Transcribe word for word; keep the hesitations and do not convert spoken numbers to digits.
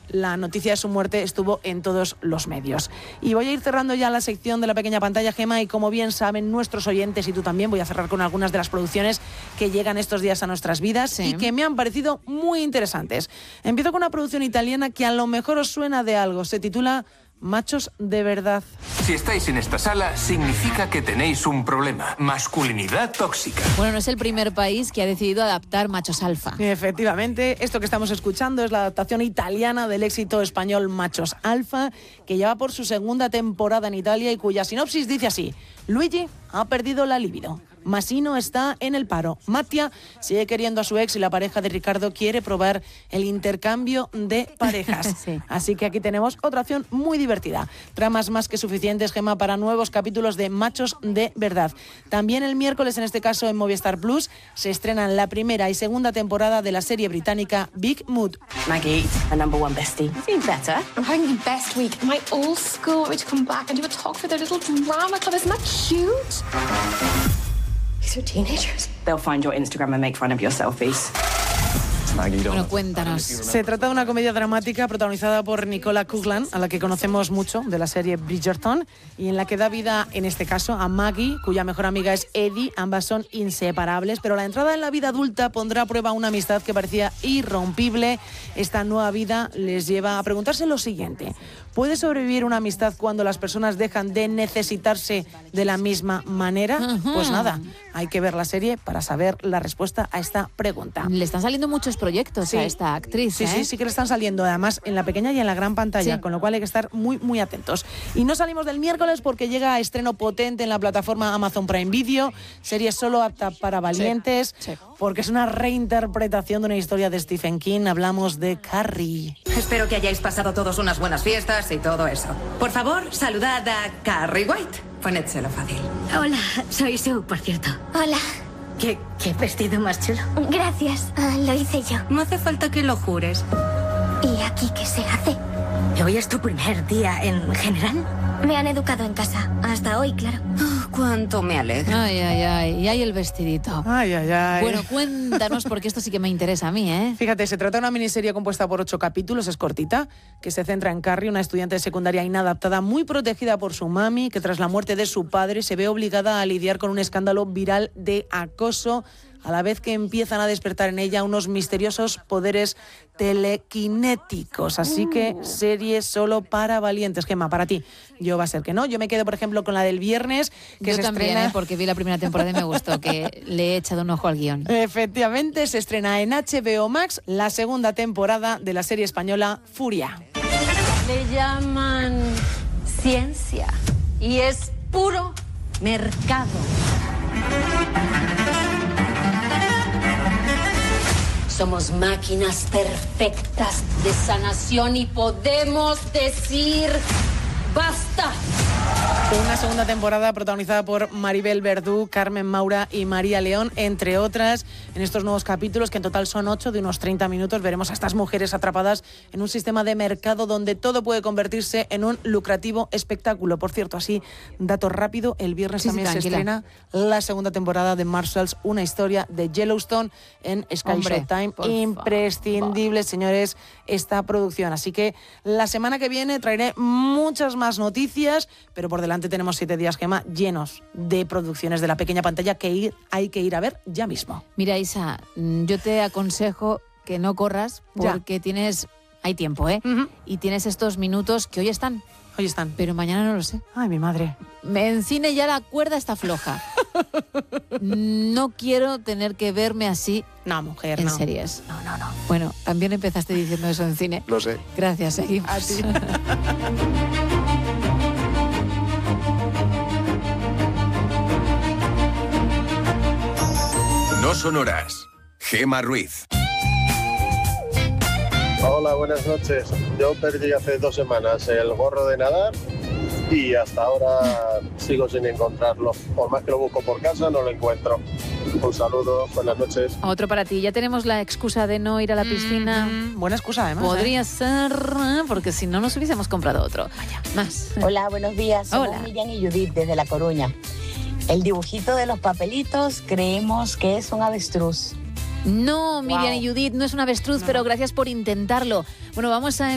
la noticia de su muerte estuvo en todos los medios. Y voy a ir cerrando ya la sección de la pequeña pantalla, Gemma, y como bien saben nuestros oyentes y tú también, voy a cerrar con algunas de las producciones que llegan estos días a nuestras vidas sí. y que me han parecido muy interesantes. Empiezo con una producción italiana que a lo mejor os suena de algo. Se titula Machos de verdad. Si estáis en esta sala, significa que tenéis un problema. Masculinidad tóxica. Bueno, no es el primer país que ha decidido adaptar Machos Alfa. Efectivamente, esto que estamos escuchando es la adaptación italiana del éxito español Machos Alfa, que lleva por su segunda temporada en Italia y cuya sinopsis dice así: Luigi ha perdido la libido. Masino está en el paro. Mattia sigue queriendo a su ex y la pareja de Ricardo quiere probar el intercambio de parejas. sí. Así que aquí tenemos otra opción muy divertida. Tramas más que suficientes, Gemma, para nuevos capítulos de Machos de verdad. También el miércoles, en este caso en Movistar Plus, se estrenan la primera y segunda temporada de la serie británica Big Mood. Maggie, my number one bestie. Feeling better? I'm having the best week. My old school want me to come back and do a talk for their little drama club. Isn't that cute? These are teenagers. They'll find your Instagram and make fun of your selfies. Bueno, cuéntanos. Se trata de una comedia dramática protagonizada por Nicola Coughlan, a la que conocemos mucho de la serie Bridgerton, y en la que da vida, en este caso, a Maggie, cuya mejor amiga es Eddie. Ambas son inseparables, pero la entrada en la vida adulta pondrá a prueba una amistad que parecía irrompible. Esta nueva vida les lleva a preguntarse lo siguiente: ¿puede sobrevivir una amistad cuando las personas dejan de necesitarse de la misma manera? Uh-huh. Pues nada, hay que ver la serie para saber la respuesta a esta pregunta. Le están saliendo muchos proyectos sí. a esta actriz. Sí, ¿eh? sí, sí que le están saliendo, además en la pequeña y en la gran pantalla, sí. con lo cual hay que estar muy, muy atentos. Y no salimos del miércoles porque llega a estreno potente en la plataforma Amazon Prime Video, serie solo apta para valientes, sí. Sí. porque es una reinterpretación de una historia de Stephen King. Hablamos de Carrie. Espero que hayáis pasado todos unas buenas fiestas y todo eso. Por favor, saludad a Carrie White. Ponédselo fácil. Hola, soy Sue, por cierto. Hola. ¿Qué, qué vestido más chulo? Gracias, uh, lo hice yo. No hace falta que lo jures. ¿Y aquí qué se hace? ¿Hoy es tu primer día en general? Me han educado en casa, hasta hoy, claro. Oh, cuánto me alegra. Ay, ay, ay, y hay el vestidito. Ay, ay, ay. Bueno, cuéntanos, porque esto sí que me interesa a mí, ¿eh? Fíjate, se trata de una miniserie compuesta por ocho capítulos, es cortita, que se centra en Carrie, una estudiante de secundaria inadaptada, muy protegida por su mami, que tras la muerte de su padre se ve obligada a lidiar con un escándalo viral de acoso, a la vez que empiezan a despertar en ella unos misteriosos poderes telequinéticos. Así que serie solo para valientes. Gemma, para ti, yo va a ser que no. Yo me quedo, por ejemplo, con la del viernes, que yo se también, estrena... ¿eh? Porque vi la primera temporada y me gustó, que le he echado un ojo al guión. Efectivamente, se estrena en H B O Max la segunda temporada de la serie española Furia. Le llaman ciencia y es puro mercado. Somos máquinas perfectas de sanación y podemos decir ¡basta! Una segunda temporada protagonizada por Maribel Verdú, Carmen Maura y María León, entre otras. En estos nuevos capítulos, que en total son ocho, de unos treinta minutos, veremos a estas mujeres atrapadas en un sistema de mercado donde todo puede convertirse en un lucrativo espectáculo. Por cierto, así, dato rápido, el viernes sí, también sí, se estrena la segunda temporada de Marshalls, una historia de Yellowstone en Sky Showtime. Imprescindible, señores, esta producción. Así que la semana que viene traeré muchas más noticias, pero por delante tenemos siete días, Gemma, llenos de producciones de la pequeña pantalla que ir, hay que ir a ver ya mismo. Mira, Isa, yo te aconsejo que no corras porque ya. tienes... Hay tiempo, ¿eh? Uh-huh. Y tienes estos minutos que hoy están. Hoy están. Pero mañana no lo sé. Ay, mi madre. En cine ya la cuerda está floja. No quiero tener que verme así. No, mujer, en no. series. No, no, no. Bueno, también empezaste diciendo eso en cine. Lo sé. Gracias, seguimos. A ti. No sonoras. Gemma Ruiz. Hola, buenas noches. Yo perdí hace dos semanas el gorro de nadar y hasta ahora sigo sin encontrarlo. Por más que lo busco por casa, no lo encuentro. Un saludo, buenas noches. Otro para ti. Ya tenemos la excusa de no ir a la piscina. Mm, buena excusa, además. Podría ¿eh? ser, porque si no nos hubiésemos comprado otro. Vaya, más. Hola, buenos días. Somos Hola. Miriam y Judith desde La Coruña. El dibujito de los papelitos creemos que es un avestruz. No, Miriam wow. y Judith, no es un avestruz, no. pero gracias por intentarlo. Bueno, vamos a